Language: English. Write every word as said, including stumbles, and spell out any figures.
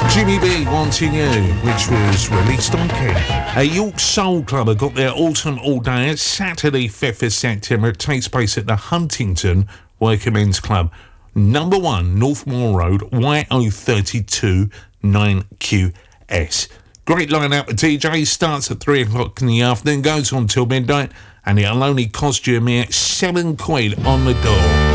Jimmy B Wanting You, which was released on Ken. A York Soul Club have got their Autumn All Day Saturday fifth of September. It takes place at the Huntington Working Men's Club, number one Northmore Road, Y O three two nine Q S. Great line-up of D Js, starts at three o'clock in the afternoon, goes on till midnight, and it'll only cost you a mere seven quid on the door.